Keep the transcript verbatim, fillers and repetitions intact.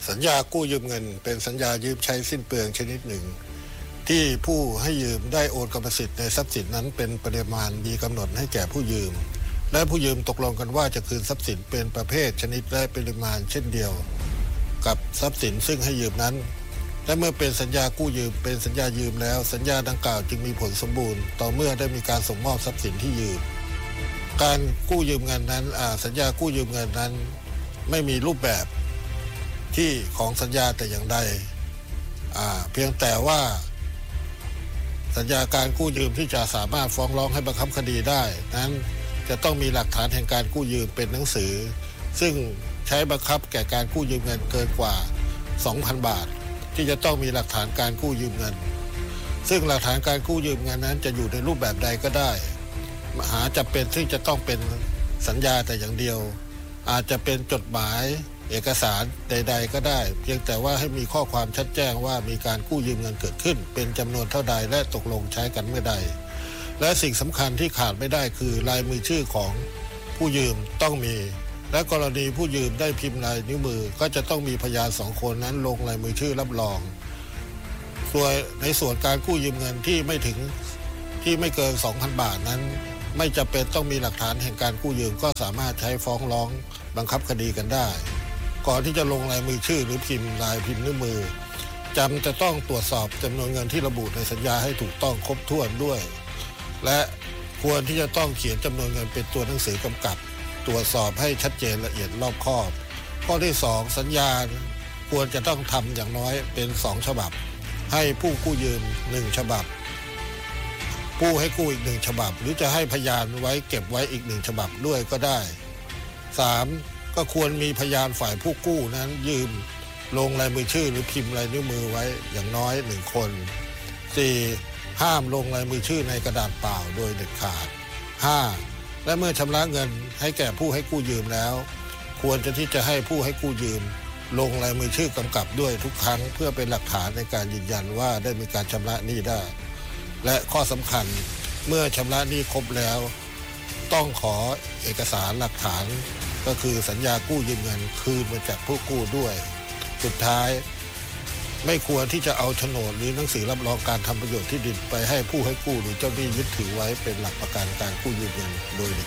สัญญากู้ยืมเงินเป็นสัญญายืมใช้สิ้นเปลืองชนิดหนึ่งที่ผู้ให้ยืมได้โอนกรรมสิทธิ์ในทรัพย์สินนั้นเป็นปริมาณมีกำหนดให้แก่ผู้ยืมและผู้ยืมตกลงกันว่าจะคืนทรัพย์สินเป็นประเภทชนิดและปริมาณเช่นเดียวกับทรัพย์สินซึ่งให้ยืมนั้นและเมื่อเป็นสัญญากู้ยืมเป็นสัญญายืมแล้วสัญญาดังกล่าวจึงมีผลสมบูรณ์ต่อเมื่อได้มีการส่งมอบทรัพย์สินที่ยืมการกู้ยืมเงินนั้นสัญญากู้ยืมเงินนั้นไม่มีรูปแบบที่ของสัญญาแต่อย่างใดเพียงแต่ว่าสัญญาการกู้ยืมที่จะสามารถฟ้องร้องให้บังคับคดีได้นั้นจะต้องมีหลักฐานแห่งการกู้ยืมเป็นหนังสือซึ่งใช้บังคับแก่การกู้ยืมเงินเกินกว่า สองพัน บาทที่จะต้องมีหลักฐานการกู้ยืมเงินซึ่งหลักฐานการกู้ยืมเงินนั้นจะอยู่ในรูปแบบใดก็ได้หาจำเป็นที่จะต้องเป็นสัญญาแต่อย่างเดียวอาจจะเป็นจดหมายเอกสารใดๆก็ได้เพียงแต่ว่าให้มีข้อความชัดแจ้งว่ามีการกู้ยืมเงินเกิดขึ้นเป็นจำนวนเท่าใดและตกลงใช้กันเมื่อใดและสิ่งสำคัญที่ขาดไม่ได้คือลายมือชื่อของผู้ยืมต้องมีและกรณีผู้ยืมได้พิมพ์ลายนิ้วมือก็จะต้องมีพยานสองคนนั้นลงลายมือชื่อรับรองส่วนในส่วนการกู้ยืมเงินที่ไม่ถึงที่ไม่เกิน สองพัน บาทนั้นไม่จำเป็นต้องมีหลักฐานแห่งการกู้ยืมก็สามารถใช้ฟ้องร้องบังคับคดีกันได้ก่อนที่จะลงลายมือชื่อหรือพิมพ์ลายพิมพ์นิ้วมือจำจะต้องตรวจสอบจำนวนเงินที่ระบุในสัญญาให้ถูกต้องครบถ้วนด้วยและควรที่จะต้องเขียนจำนวนเงินเป็นตัวหนังสือกำกับตรวจสอบให้ชัดเจนละเอียดรอบคอบข้อที่สองสัญญาควรจะต้องทำอย่างน้อยเป็นสองฉบับให้ผู้กู้ยืมหนึ่งฉบับผู้ให้กู้อีกหนึ่งฉบับหรือจะให้พยานไว้เก็บไว้อีกหนึ่งฉบับด้วยก็ได้สามก็ควรมีพยานฝ่ายผู้กู้นั้นยืมลงลายมือชื่อหรือพิมพ์ลายนิ้วมือไว้อย่างน้อยหนึ่งคนสี่ห้ามลงลายมือชื่อในกระดาษเปล่าโดยเด็ดขาดห้าและเมื่อชำระเงินให้แก่ผู้ให้กู้ยืมแล้วควรจะที่จะให้ผู้ให้กู้ยืมลงลายมือชื่อกำกับด้วยทุกครั้งเพื่อเป็นหลักฐานในการยืนยันว่าได้มีการชำระหนี้ได้และข้อสำคัญเมื่อชำระหนี้ครบแล้วต้องขอเอกสารหลักฐานก็คือสัญญากู้ยืมเงินคืนมาจากผู้กู้ด้วยสุดท้ายไม่ควรที่จะเอาโฉนดหรือหนังสือรับรองการทำประโยชน์ที่ดินไปให้ผู้ให้กู้หรือเจ้าหนี้ยึดถือไว้เป็นหลักประกันการกู้ยืมเงินโดยเด็ด